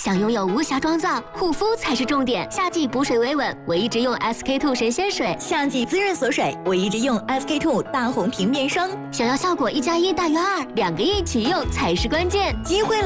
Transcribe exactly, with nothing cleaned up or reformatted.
想拥有无瑕妆造，护肤才是重点。夏季补水维稳，我一直用 S K two 神仙水； 夏季滋润锁水，我一直用 S K two 大红瓶面霜。 想要效果一加一大于二，两个一起用才是关键。 机会来